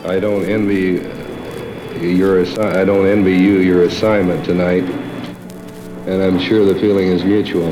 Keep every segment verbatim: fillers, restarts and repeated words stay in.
I don't envy your assi- I don't envy you your assignment tonight, and I'm sure the feeling is mutual.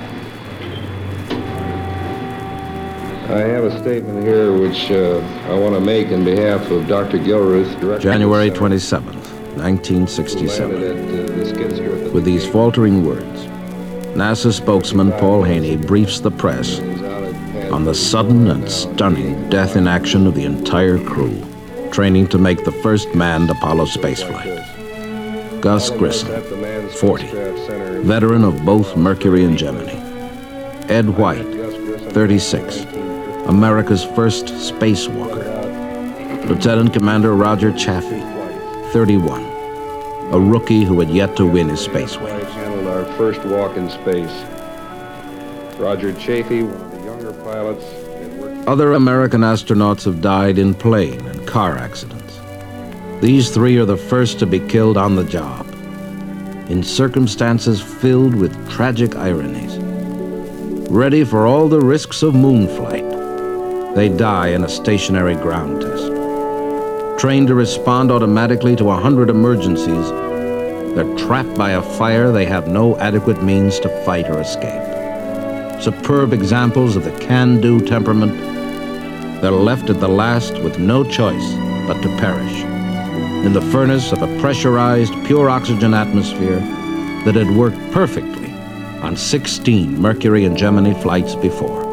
I have a statement here which uh, I want to make in behalf of Doctor Gilruth, Director January twenty-seventh, nineteen sixty-seven. At, uh, the Skidsgrove. With these faltering words, NASA spokesman Paul Haney briefs the press on the sudden and stunning death in action of the entire crew, training to make the first manned Apollo spaceflight. Gus Grissom, forty, veteran of both Mercury and Gemini. Ed White, thirty-six, America's first spacewalker. Lieutenant Commander Roger Chaffee, thirty-one, a rookie who had yet to win his space wings. Handled our first walk in space. Roger Chaffee, one of the younger pilots. Other American astronauts have died in plane and car accidents. These three are the first to be killed on the job, in circumstances filled with tragic ironies. Ready for all the risks of moon flight, they die in a stationary ground test. Trained to respond automatically to a hundred emergencies, they're trapped by a fire they have no adequate means to fight or escape. Superb examples of the can-do temperament, they're left at the last with no choice but to perish in the furnace of a pressurized, pure oxygen atmosphere that had worked perfectly on sixteen Mercury and Gemini flights before.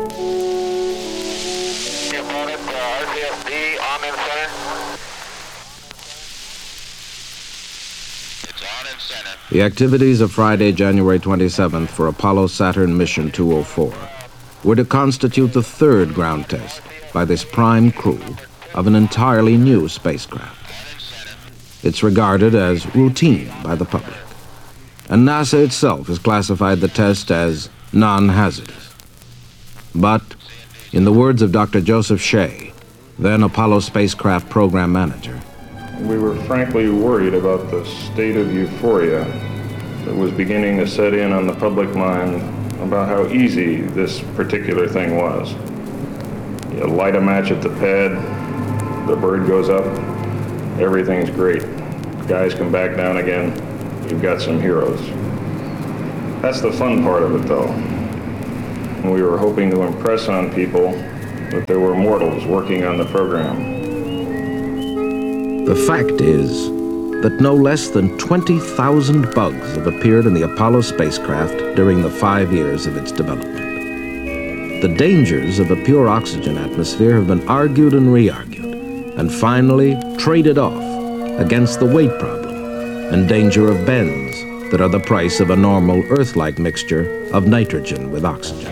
The activities of Friday, January twenty-seventh for Apollo Saturn Mission two oh four were to constitute the third ground test by this prime crew of an entirely new spacecraft. It's regarded as routine by the public, and NASA itself has classified the test as non-hazardous. But, in the words of Doctor Joseph Shea, then Apollo spacecraft program manager, we were frankly worried about the state of euphoria that was beginning to set in on the public mind about how easy this particular thing was. You light a match at the pad, the bird goes up, everything's great. Guys come back down again, you've got some heroes. That's the fun part of it, though. And we were hoping to impress on people that there were mortals working on the program. The fact is that no less than twenty thousand bugs have appeared in the Apollo spacecraft during the five years of its development. The dangers of a pure oxygen atmosphere have been argued and re-argued, and finally traded off against the weight problem and danger of bends that are the price of a normal Earth-like mixture of nitrogen with oxygen.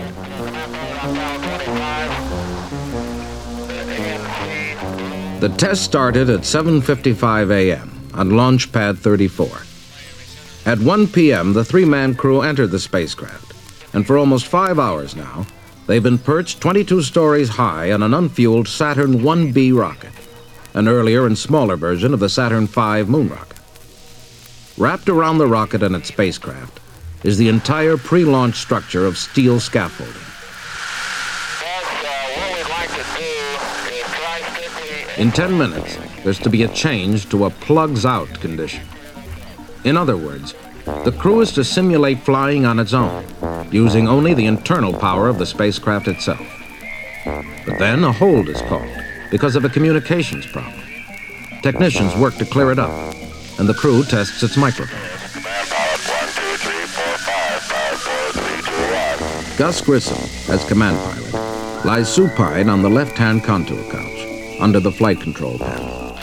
The test started at seven fifty-five a m on Launch Pad thirty-four. At one p m, the three-man crew entered the spacecraft, and for almost five hours now, they've been perched twenty-two stories high on an unfueled Saturn one B rocket, an earlier and smaller version of the Saturn five moon rocket. Wrapped around the rocket and its spacecraft is the entire pre-launch structure of steel scaffolding. In ten minutes, there's to be a change to a plugs-out condition. In other words, the crew is to simulate flying on its own, using only the internal power of the spacecraft itself. But then a hold is called because of a communications problem. Technicians work to clear it up, and the crew tests its microphone. Gus Grissom, as command pilot, lies supine on the left-hand contour couch, under the flight control panel.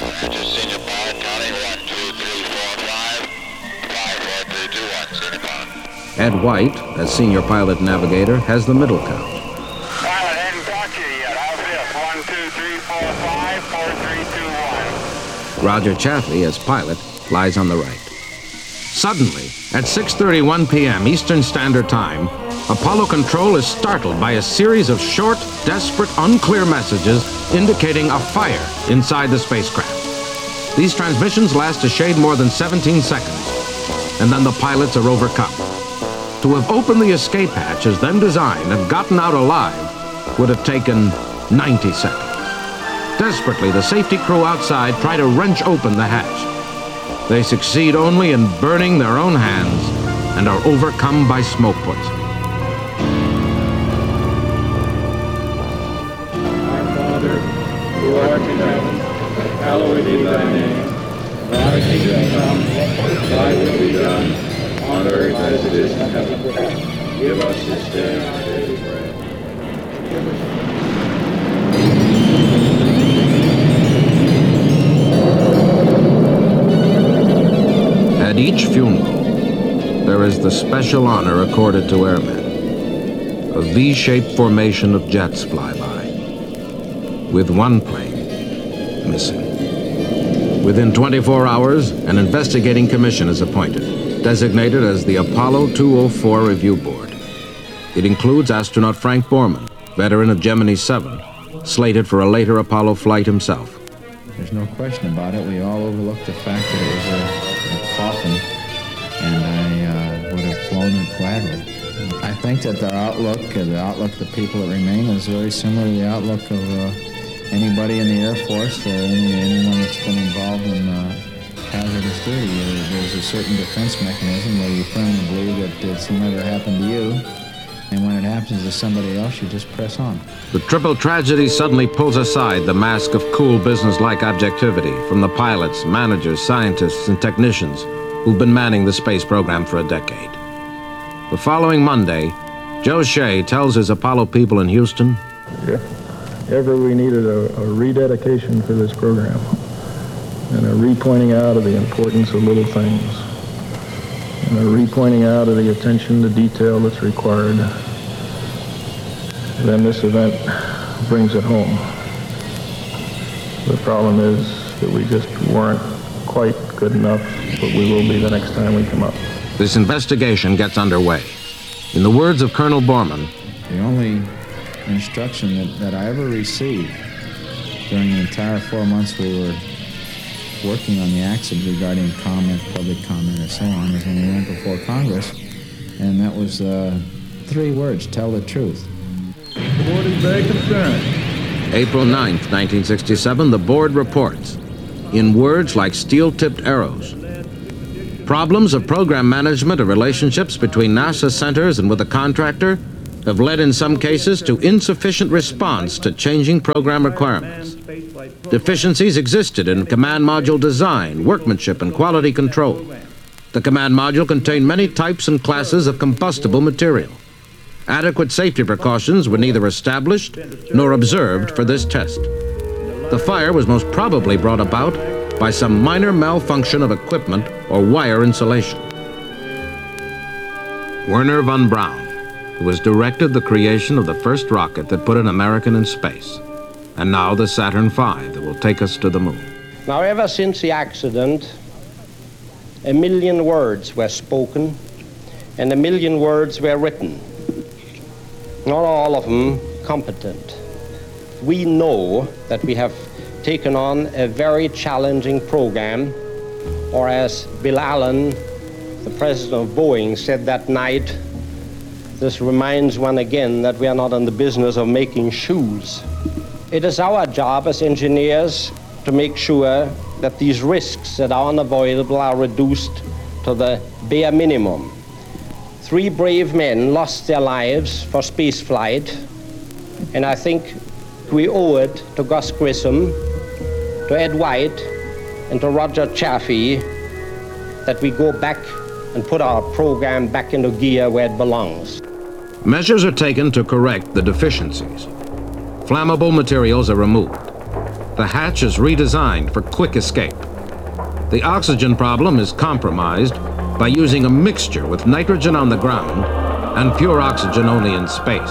Ed White, as senior pilot navigator, has the middle couch. Pilot, hadn't talked to you yet. How's this? One, two, three, four, five, four, three, two, one. Roger Chaffee, as pilot, lies on the right. Suddenly, at six thirty-one p m Eastern Standard Time, Apollo Control is startled by a series of short, desperate, unclear messages indicating a fire inside the spacecraft. These transmissions last a shade more than seventeen seconds, and then the pilots are overcome. To have opened the escape hatch as then designed and gotten out alive would have taken ninety seconds. Desperately, the safety crew outside try to wrench open the hatch. They succeed only in burning their own hands and are overcome by smoke poisoning. Our Father, who art in heaven, hallowed be thy name. Thy kingdom come, thy will be done, on earth as it is in heaven. Give us this day our daily bread. At each funeral, there is the special honor accorded to airmen. A V-shaped formation of jets fly by, with one plane missing. Within twenty-four hours, an investigating commission is appointed, designated as the Apollo two oh four Review Board. It includes astronaut Frank Borman, veteran of Gemini seven, slated for a later Apollo flight himself. There's no question about it. We all overlooked the fact that it was a, a coffin, and I uh, would have flown it gladly. I think that the outlook, uh, the outlook of the people that remain is very similar to the outlook of uh, anybody in the Air Force or any, anyone that's been involved in uh, hazardous duty. Uh, there's a certain defense mechanism where you firmly believe that it's never happened to you, and when it happens to somebody else, you just press on. The triple tragedy suddenly pulls aside the mask of cool business-like objectivity from the pilots, managers, scientists, and technicians who've been manning the space program for a decade. The following Monday, Joe Shea tells his Apollo people in Houston, yeah. Ever we needed a, a rededication for this program and a re-pointing out of the importance of little things and a re-pointing out of the attention to detail that's required, then this event brings it home. The problem is that we just weren't quite good enough, but we will be the next time we come up. this investigation gets underway. In the words of Colonel Borman, the only instruction that, that I ever received during the entire four months we were working on the accident regarding comment, public comment, and so on, was when we went before Congress, and that was uh, three words: tell the truth. The board is very concerned. April ninth, nineteen sixty-seven, the board reports, in words like steel-tipped arrows, problems of program management or relationships between NASA centers and with the contractor have led in some cases to insufficient response to changing program requirements. Deficiencies existed in command module design, workmanship, and quality control. The command module contained many types and classes of combustible material. Adequate safety precautions were neither established nor observed for this test. The fire was most probably brought about by some minor malfunction of equipment or wire insulation. Wernher von Braun, who has directed the creation of the first rocket that put an American in space, and now the Saturn five that will take us to the moon. Now, ever since the accident, a million words were spoken and a million words were written. Not all of them competent. We know that we have taken on a very challenging program, or as Bill Allen, the president of Boeing, said that night, this reminds one again that we are not in the business of making shoes. It is our job as engineers to make sure that these risks that are unavoidable are reduced to the bare minimum. Three brave men lost their lives for space flight, and I think we owe it to Gus Grissom, to Ed White, and to Roger Chaffee that we go back and put our program back into gear where it belongs. Measures are taken to correct the deficiencies. Flammable materials are removed. The hatch is redesigned for quick escape. The oxygen problem is compromised by using a mixture with nitrogen on the ground and pure oxygen only in space.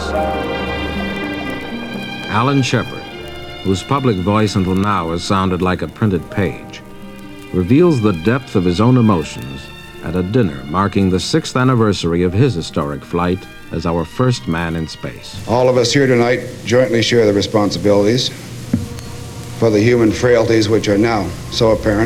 Alan Shepard, whose public voice until now has sounded like a printed page, reveals the depth of his own emotions at a dinner marking the sixth anniversary of his historic flight as our first man in space. All of us here tonight jointly share the responsibilities for the human frailties which are now so apparent,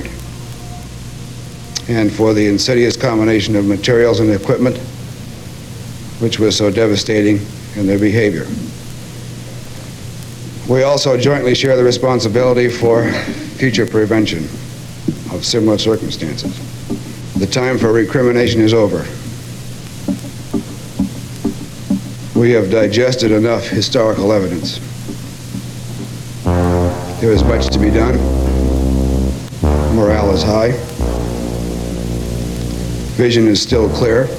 and for the insidious combination of materials and equipment which was so devastating in their behavior. We also jointly share the responsibility for future prevention of similar circumstances. The time for recrimination is over. We have digested enough historical evidence. There is much to be done. Morale is high. Vision is still clear.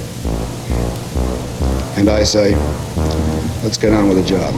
And I say, let's get on with the job.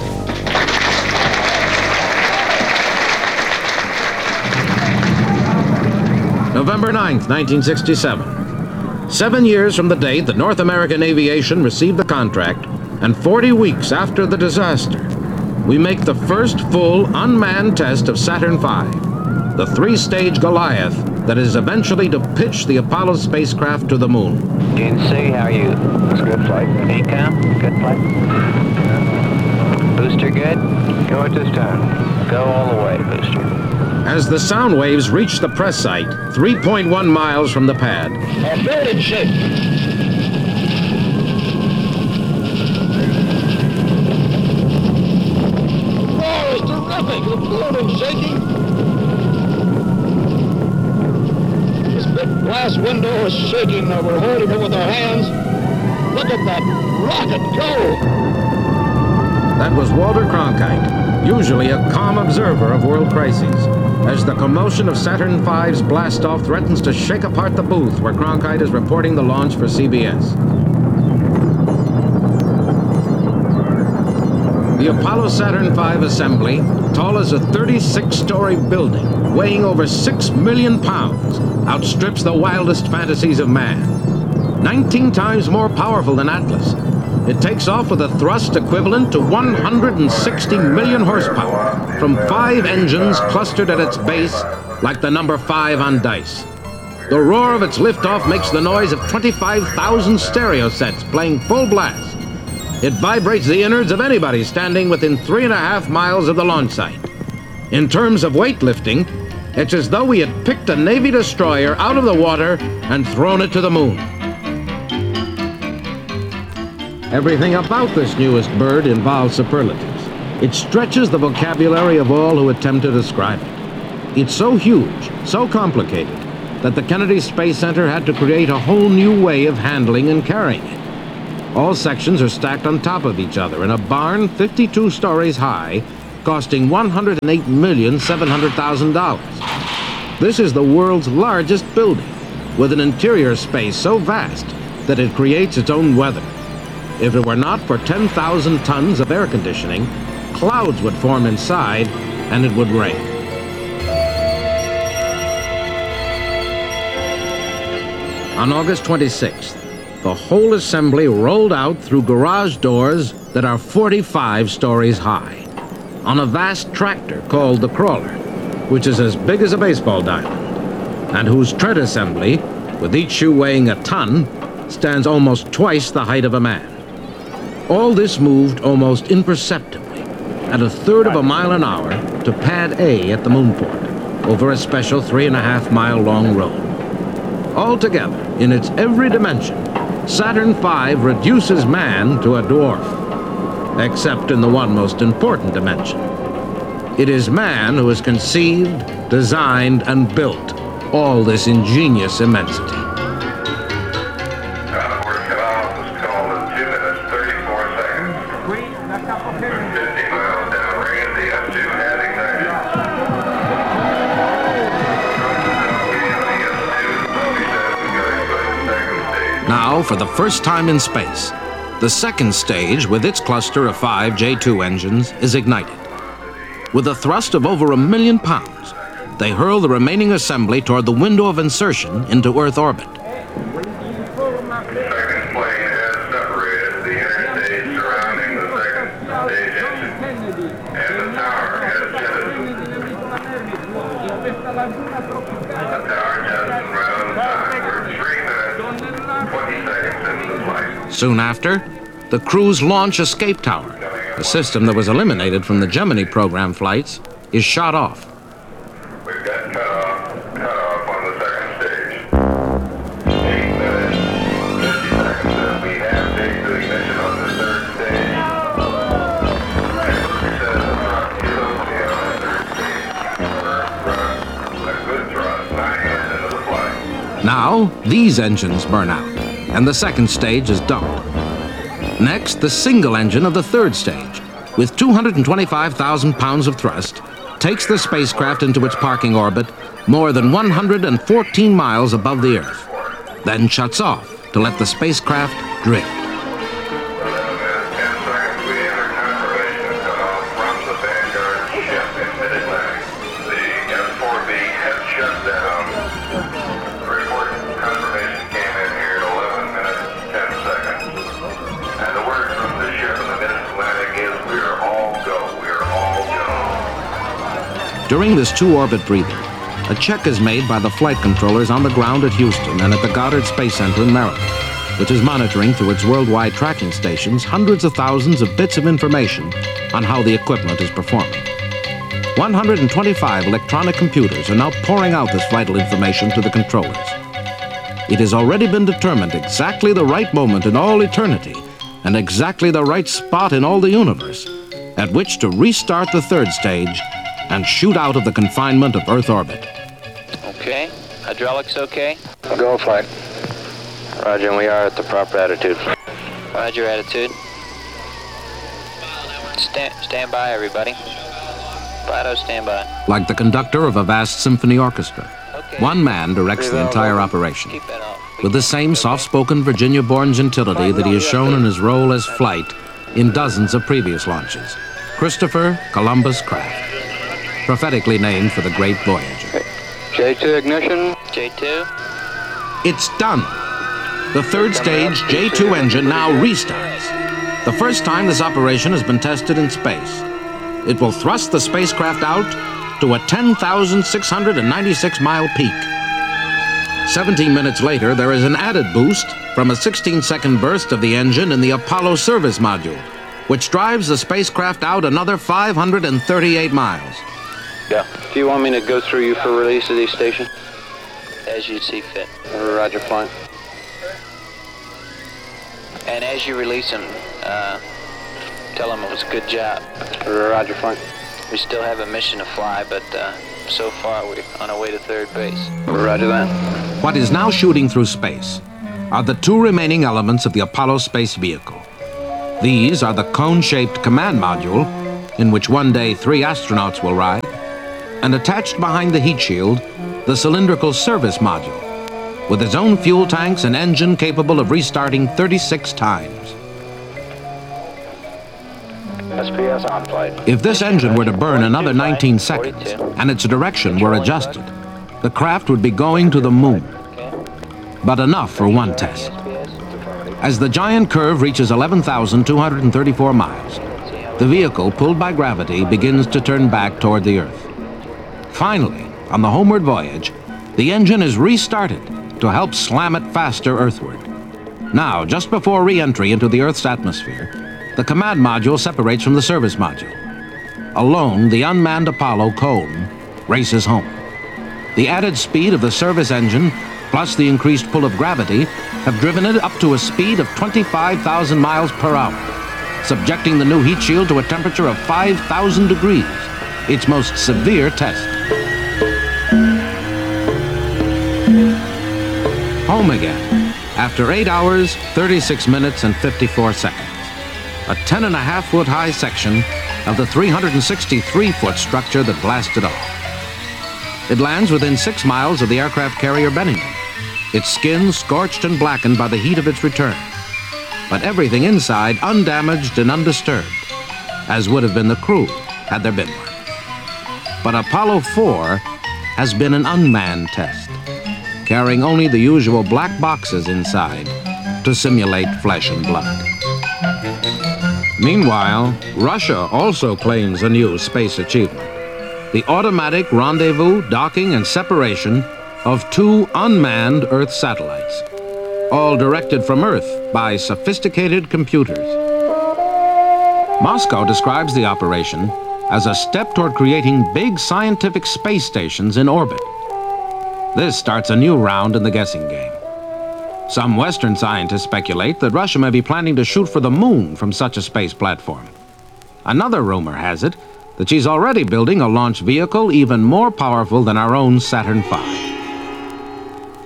November ninth, nineteen sixty-seven. Seven years from the date that North American Aviation received the contract, and forty weeks after the disaster, we make the first full unmanned test of Saturn five, the three-stage Goliath that is eventually to pitch the Apollo spacecraft to the moon. D N C, how are you? It's a good flight. A COM, good flight. Booster good? Go at this time. Go all the way, booster. As the sound waves reach the press site, three point one miles from the pad, Our building shake. Oh, it's terrific. The building's shaking. This big glass window is shaking. We're holding it with our hands. Look at that rocket go. that was Walter Cronkite, usually a calm observer of world crises, as the commotion of Saturn V's blastoff threatens to shake apart the booth where Cronkite is reporting the launch for C B S. The Apollo Saturn five assembly, tall as a thirty-six story building, weighing over six million pounds, outstrips the wildest fantasies of man. nineteen times more powerful than Atlas, it takes off with a thrust equivalent to one hundred sixty million horsepower from five engines clustered at its base like the number five on dice. The roar of its liftoff makes the noise of twenty-five thousand stereo sets playing full blast. It vibrates the innards of anybody standing within three and a half miles of the launch site. In terms of weightlifting, it's as though we had picked a Navy destroyer out of the water and thrown it to the moon. Everything about this newest bird involves superlatives. It stretches the vocabulary of all who attempt to describe it. It's so huge, so complicated, that the Kennedy Space Center had to create a whole new way of handling and carrying it. All sections are stacked on top of each other in a barn fifty-two stories high, costing one hundred eight million seven hundred thousand dollars. This is the world's largest building, with an interior space so vast that it creates its own weather. If it were not for ten thousand tons of air conditioning, clouds would form inside and it would rain. On August twenty-sixth, the whole assembly rolled out through garage doors that are forty-five stories high, on a vast tractor called the Crawler, which is as big as a baseball diamond, and whose tread assembly, with each shoe weighing a ton, stands almost twice the height of a man. All this moved almost imperceptibly, at a third of a mile an hour, to Pad A at the moonport, over a special three and a half mile long road. Altogether, in its every dimension, Saturn five reduces man to a dwarf, except in the one most important dimension. It is man who has conceived, designed, and built all this ingenious immensity. Now, for the first time in space, the second stage, with its cluster of five J two engines, is ignited. With a thrust of over a million pounds, they hurl the remaining assembly toward the window of insertion into Earth orbit. Soon after, the crew's launch escape tower, a system that was eliminated from the Gemini program flights, is shot off. We've got cut off, cut off on the second stage. Eight minutes, fifty seconds, and we have taken the ignition on the third stage. Says approximately Now, these engines burn out, and the second stage is dumped. Next, the single engine of the third stage, with two hundred twenty-five thousand pounds of thrust, takes the spacecraft into its parking orbit more than one hundred fourteen miles above the Earth, then shuts off to let the spacecraft drift. During this two-orbit breather, a check is made by the flight controllers on the ground at Houston and at the Goddard Space Center in Maryland, which is monitoring through its worldwide tracking stations hundreds of thousands of bits of information on how the equipment is performing. one hundred twenty-five electronic computers are now pouring out this vital information to the controllers. It has already been determined exactly the right moment in all eternity and exactly the right spot in all the universe at which to restart the third stage and shoot out of the confinement of Earth orbit. Okay. Hydraulics okay? Go flight. Roger, and we are at the proper attitude. Roger, attitude. Stand, stand by, everybody. Fido, stand by. Like the conductor of a vast symphony orchestra, okay. One man directs the entire operation. With the same soft-spoken Virginia-born gentility that he has shown in his role as flight in dozens of previous launches. Christopher Columbus Kraft, prophetically named for the great Voyager. J two ignition. J two. It's done. The third stage J two engine now restarts. The first time this operation has been tested in space. It will thrust the spacecraft out to a ten thousand six hundred ninety-six mile peak. seventeen minutes later, there is an added boost from a sixteen second burst of the engine in the Apollo service module, which drives the spacecraft out another five hundred thirty-eight miles. Yeah. Do you want me to go through you for release of these stations? As you see fit. Roger, flying. And as you release them, uh, tell them it was a good job. Roger, flying. We still have a mission to fly, but uh, so far we're on our way to third base. Roger that. What is now shooting through space are the two remaining elements of the Apollo space vehicle. These are the cone-shaped command module, in which one day three astronauts will ride, and attached behind the heat shield, the cylindrical service module, with its own fuel tanks and engine capable of restarting thirty-six times. S P S on flight. If this engine were to burn another nineteen seconds and its direction were adjusted, the craft would be going to the moon. But enough for one test. As the giant curve reaches eleven thousand two hundred thirty-four miles, the vehicle, pulled by gravity, begins to turn back toward the Earth. Finally, on the homeward voyage, the engine is restarted to help slam it faster earthward. Now, just before re-entry into the Earth's atmosphere, the command module separates from the service module. Alone, the unmanned Apollo cone races home. The added speed of the service engine, plus the increased pull of gravity, have driven it up to a speed of twenty-five thousand miles per hour, subjecting the new heat shield to a temperature of five thousand degrees, its most severe test. Home again, after eight hours, thirty-six minutes, and fifty-four seconds. A ten and a half foot high section of the three hundred sixty-three foot structure that blasted off. It lands within six miles of the aircraft carrier Bennington, its skin scorched and blackened by the heat of its return, but everything inside undamaged and undisturbed, as would have been the crew had there been one. But Apollo four has been an unmanned test, carrying only the usual black boxes inside to simulate flesh and blood. Meanwhile, Russia also claims a new space achievement: the automatic rendezvous, docking, and separation of two unmanned Earth satellites, all directed from Earth by sophisticated computers. Moscow describes the operation as a step toward creating big scientific space stations in orbit. This starts a new round in the guessing game. Some Western scientists speculate that Russia may be planning to shoot for the moon from such a space platform. Another rumor has it that she's already building a launch vehicle even more powerful than our own Saturn five.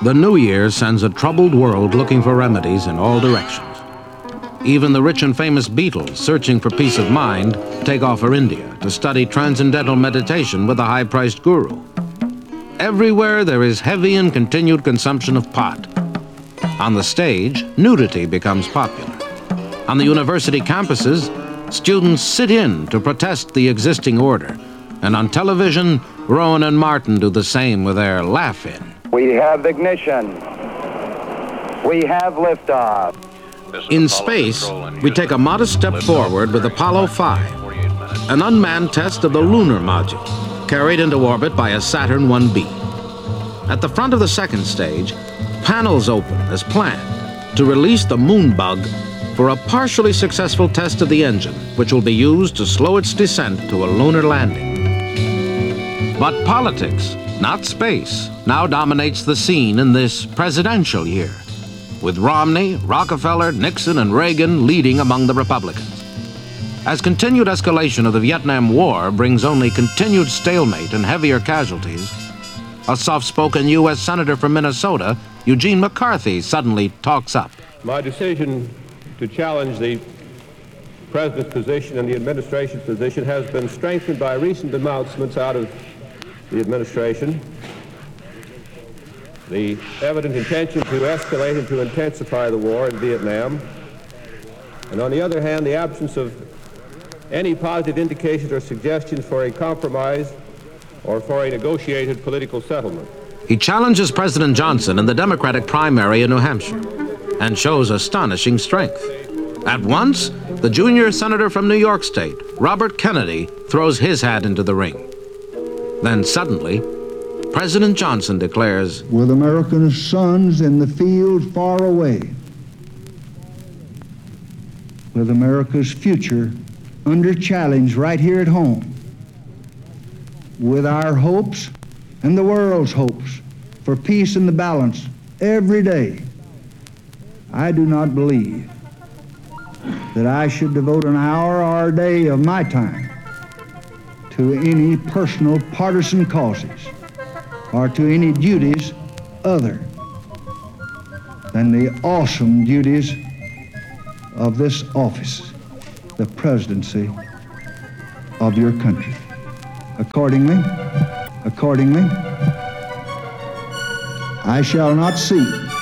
The new year sends a troubled world looking for remedies in all directions. Even the rich and famous Beatles, searching for peace of mind, take off for India to study transcendental meditation with a high-priced guru. Everywhere there is heavy and continued consumption of pot. On the stage, nudity becomes popular. On the university campuses, students sit in to protest the existing order. And on television, Rowan and Martin do the same with their laugh-in. We have ignition. We have liftoff. In space, we take a modest step forward with Apollo five, an unmanned test of the lunar module, carried into orbit by a Saturn one B. At the front of the second stage, panels open as planned to release the Moonbug for a partially successful test of the engine, which will be used to slow its descent to a lunar landing. But politics, not space, now dominates the scene in this presidential year, with Romney, Rockefeller, Nixon, and Reagan leading among the Republicans. As continued escalation of the Vietnam War brings only continued stalemate and heavier casualties, a soft-spoken U S Senator from Minnesota, Eugene McCarthy, suddenly talks up. My decision to challenge the President's position and the administration's position has been strengthened by recent announcements out of the administration. The evident intention to escalate and to intensify the war in Vietnam, and on the other hand, the absence of any positive indications or suggestions for a compromise or for a negotiated political settlement. He challenges President Johnson in the Democratic primary in New Hampshire and shows astonishing strength. At once, the junior senator from New York State, Robert Kennedy, throws his hat into the ring. Then suddenly, President Johnson declares, with America's sons in the field far away, with America's future under challenge right here at home, with our hopes and the world's hopes for peace and the balance every day, I do not believe that I should devote an hour or a day of my time to any personal partisan causes or to any duties other than the awesome duties of this office, the presidency of your country. Accordingly, accordingly, I shall not seek